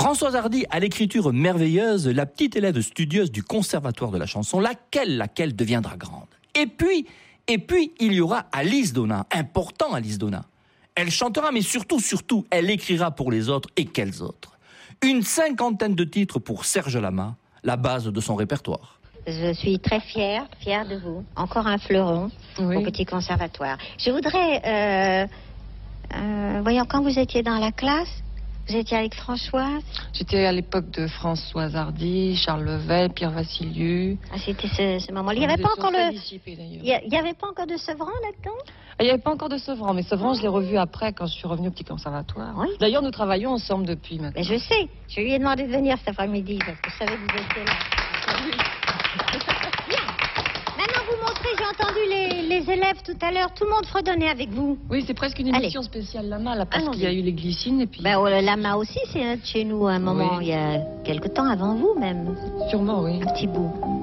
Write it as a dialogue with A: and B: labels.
A: Françoise Hardy a l'écriture merveilleuse, la petite élève studieuse du conservatoire de la chanson, laquelle deviendra grande. Et puis, il y aura Alice Donna, important Alice Donna. Elle chantera, mais surtout, elle écrira pour les autres, et quels autres. Une 50aine de titres pour Serge Lama, la base de son répertoire.
B: Je suis très fière de vous. Encore un fleuron au petit conservatoire. Je voudrais, voyons, quand vous étiez dans la classe, vous étiez avec Françoise?
C: J'étais à l'époque de Françoise Hardy, Charles Level, Pierre Vassiliou.
B: Ah, c'était ce moment-là. Il n'y avait pas encore il y avait pas encore de Sevran là-dedans?
C: Il n'y avait pas encore de Sevran, mais Sevran, je l'ai revu après quand je suis revenue au petit conservatoire. Oui. D'ailleurs, nous travaillons ensemble depuis maintenant.
B: Mais je sais. Je lui ai demandé de venir cet après-midi parce que je savais que vous étiez là. Bien. Maintenant, vous montrez, j'ai entendu les élèves tout à l'heure, tout le monde fredonnait avec vous.
C: Oui, c'est presque une émission spéciale Lama, là, parce qu'il y a eu les glycines et puis...
B: Lama aussi, c'est chez nous un moment, il y a quelque temps avant vous même.
C: Sûrement, oui.
B: Un petit bout.